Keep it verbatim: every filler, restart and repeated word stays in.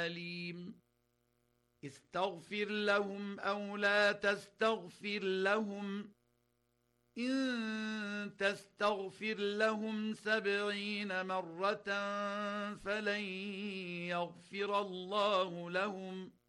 أليم استغفر لهم أو لا تستغفر لهم إن تستغفر لهم سبعين مرة فلن يغفر الله لهم